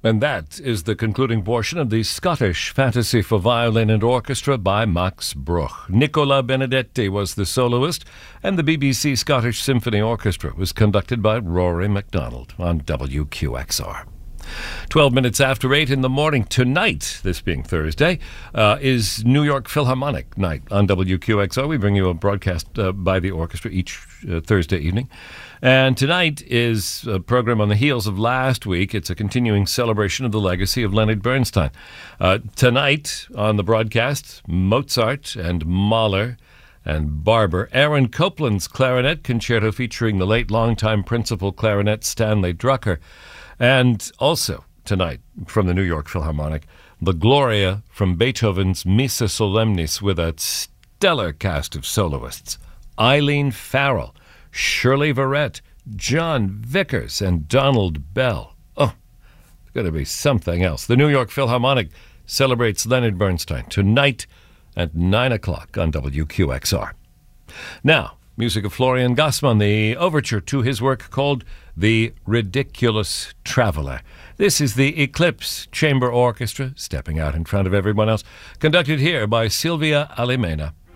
And that is the concluding portion of the Scottish Fantasy for Violin and Orchestra by Max Bruch. Nicola Benedetti was the soloist, and the BBC Scottish Symphony Orchestra was conducted by Rory MacDonald on WQXR. 12 minutes after 8 in the morning tonight, this being Thursday, is New York Philharmonic Night on WQXR. We bring you a broadcast by the orchestra each Thursday evening. And tonight is a program on the heels of last week. It's a continuing celebration of the legacy of Leonard Bernstein. Tonight on the broadcast, Mozart and Mahler and Barber. Aaron Copland's clarinet concerto featuring the late longtime principal clarinet Stanley Drucker. And also tonight from the New York Philharmonic, the Gloria from Beethoven's Missa Solemnis with a stellar cast of soloists. Eileen Farrell, Shirley Verrett, John Vickers, and Donald Bell. Oh, it's going to be something else. The New York Philharmonic celebrates Leonard Bernstein tonight at 9 o'clock on WQXR. Now, music of Florian Gassman, the overture to his work called The Ridiculous Traveler. This is the Eclipse Chamber Orchestra, stepping out in front of everyone else, conducted here by Silvia Alimena.